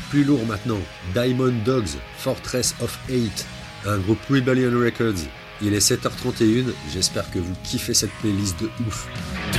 plus lourd maintenant. Diamond Dogs, Fortress of Hate, un groupe Rebellion Records. Il est 7h31, j'espère que vous kiffez cette playlist de ouf.